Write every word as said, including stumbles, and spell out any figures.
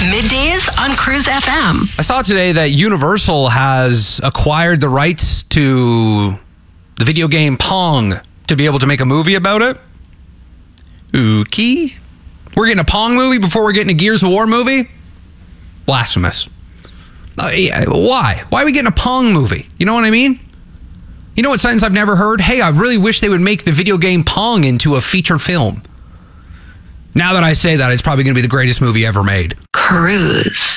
Middays on Cruise F M. I saw today that Universal has acquired the rights to the video game Pong to be able to make a movie about it. Okay. We're getting a Pong movie before we're getting a Gears of War movie? Blasphemous. Uh, yeah, why? Why are we getting a Pong movie? You know what I mean? You know what sentence I've never heard? Hey, I really wish they would make the video game Pong into a feature film. Now that I say that, it's probably going to be the greatest movie ever made. Cruise.